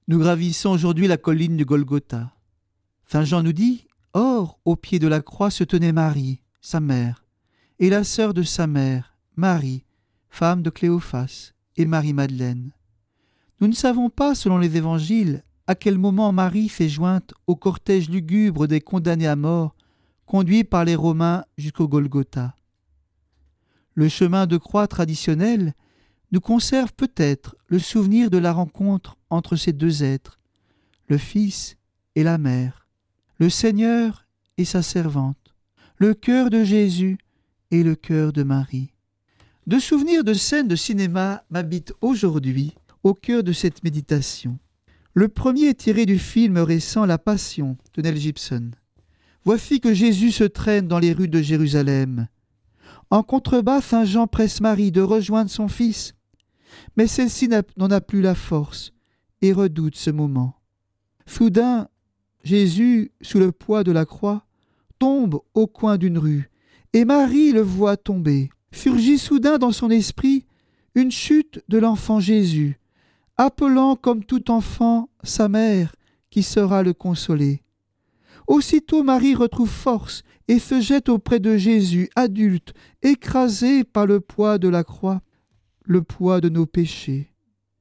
Nous gravissons aujourd'hui la colline du Golgotha. Saint Jean nous dit « Or, au pied de la croix se tenait Marie, sa mère, et la sœur de sa mère, Marie, femme de Cléophas, et Marie-Madeleine. » Nous ne savons pas, selon les évangiles, à quel moment Marie s'est jointe au cortège lugubre des condamnés à mort, conduits par les Romains jusqu'au Golgotha. Le chemin de croix traditionnel nous conserve peut-être le souvenir de la rencontre entre ces deux êtres, le Fils et la Mère, le Seigneur et sa servante, le cœur de Jésus et le cœur de Marie. Deux souvenirs de scènes de cinéma m'habitent aujourd'hui au cœur de cette méditation. Le premier est tiré du film récent La Passion de Mel Gibson. Voici que Jésus se traîne dans les rues de Jérusalem. En contrebas, Saint Jean presse Marie de rejoindre son fils, mais celle-ci n'en a plus la force et redoute ce moment. Soudain, Jésus, sous le poids de la croix, tombe au coin d'une rue, et Marie le voit tomber. Surgit soudain dans son esprit une chute de l'enfant Jésus, appelant comme tout enfant sa mère qui saura le consoler. Aussitôt Marie retrouve force et se jette auprès de Jésus, adulte, écrasé par le poids de la croix, le poids de nos péchés.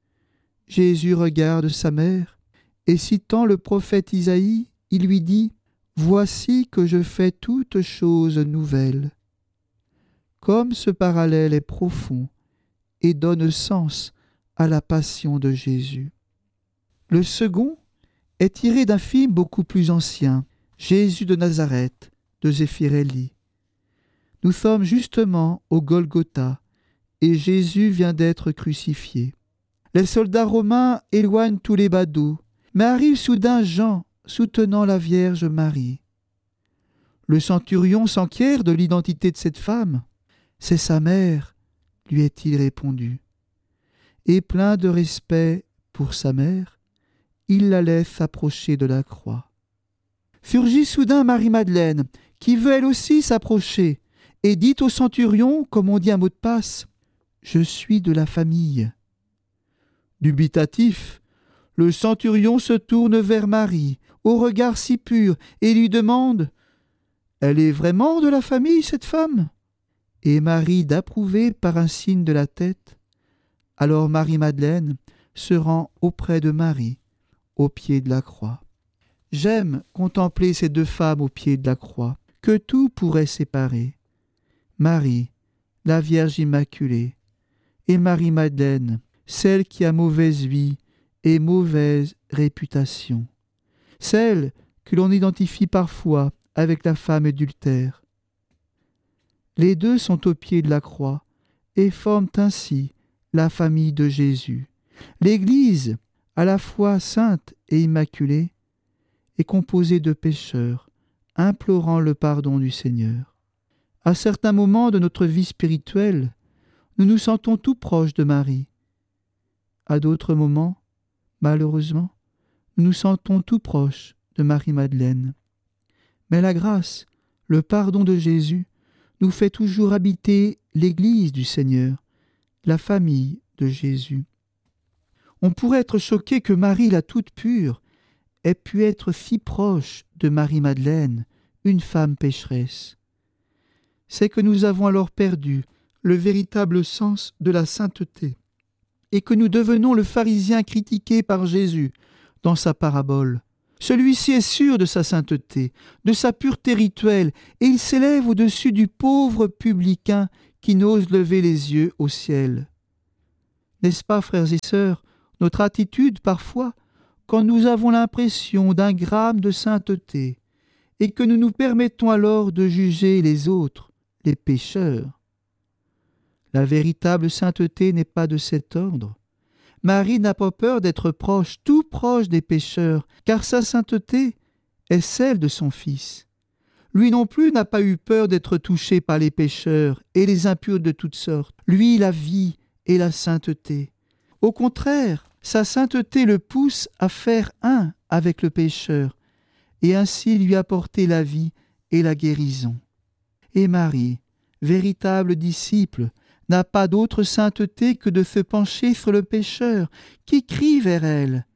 Jésus regarde sa mère, et citant le prophète Isaïe, il lui dit « Voici que je fais toutes choses nouvelles ». Comme ce parallèle est profond et donne sens à la passion de Jésus. Le second est tiré d'un film beaucoup plus ancien, Jésus de Nazareth, de Zeffirelli. Nous sommes justement au Golgotha et Jésus vient d'être crucifié. Les soldats romains éloignent tous les badauds, mais arrive soudain Jean soutenant la Vierge Marie. Le centurion s'enquiert de l'identité de cette femme. « C'est sa mère », lui est-il répondu. Et plein de respect pour sa mère, il la laisse approcher de la croix. Surgit soudain Marie-Madeleine, qui veut elle aussi s'approcher, et dit au centurion, comme on dit un mot de passe, « Je suis de la famille ». Dubitatif, le centurion se tourne vers Marie, au regard si pur, et lui demande « Elle est vraiment de la famille, cette femme ?» Et Marie d'approuver par un signe de la tête. Alors Marie-Madeleine se rend auprès de Marie, au pied de la croix. J'aime contempler ces deux femmes au pied de la croix, que tout pourrait séparer. Marie, la Vierge Immaculée, et Marie-Madeleine, celle qui a mauvaise vie et mauvaise réputation, celle que l'on identifie parfois avec la femme adultère. Les deux sont au pied de la croix et forment ainsi la famille de Jésus. L'Église, à la fois sainte et immaculée, est composée de pécheurs, implorant le pardon du Seigneur. À certains moments de notre vie spirituelle, nous nous sentons tout proches de Marie. À d'autres moments, malheureusement, nous nous sentons tout proches de Marie-Madeleine. Mais la grâce, le pardon de Jésus, nous fait toujours habiter l'Église du Seigneur, la famille de Jésus. On pourrait être choqué que Marie, la toute pure, ait pu être si proche de Marie-Madeleine, une femme pécheresse. C'est que nous avons alors perdu le véritable sens de la sainteté et que nous devenons le pharisien critiqué par Jésus dans sa parabole. Celui-ci est sûr de sa sainteté, de sa pureté rituelle, et il s'élève au-dessus du pauvre publicain qui n'ose lever les yeux au ciel. N'est-ce pas, frères et sœurs, notre attitude parfois, quand nous avons l'impression d'un gramme de sainteté, et que nous nous permettons alors de juger les autres, les pécheurs? La véritable sainteté n'est pas de cet ordre. Marie n'a pas peur d'être proche, tout proche des pécheurs, car sa sainteté est celle de son Fils. Lui non plus n'a pas eu peur d'être touché par les pécheurs et les impurs de toutes sortes. Lui, la vie et la sainteté. Au contraire, sa sainteté le pousse à faire un avec le pécheur et ainsi lui apporter la vie et la guérison. Et Marie, véritable disciple, n'a pas d'autre sainteté que de se pencher sur le pécheur qui crie vers elle.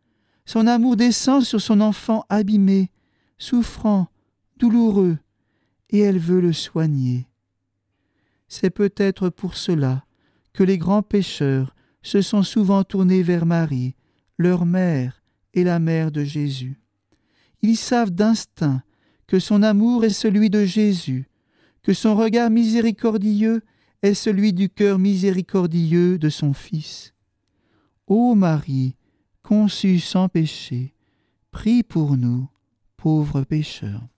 son amour descend sur son enfant abîmé, souffrant, douloureux, et elle veut le soigner. C'est peut-être pour cela que les grands pécheurs se sont souvent tournés vers Marie, leur mère et la mère de Jésus. Ils savent d'instinct que son amour est celui de Jésus, que son regard miséricordieux est celui du cœur miséricordieux de son Fils. Ô Marie, conçue sans péché, prie pour nous, pauvres pécheurs.